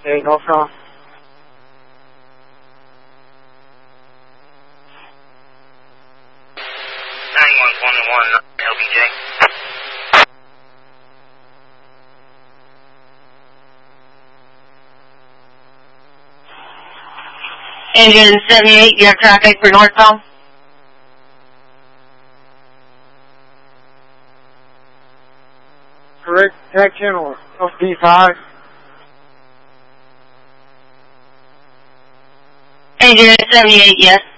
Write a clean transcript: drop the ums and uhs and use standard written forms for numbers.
Okay, no problem. LBJ. Engine 78, you have traffic for northbound? Correct protection or LP5? Engine 78, yes.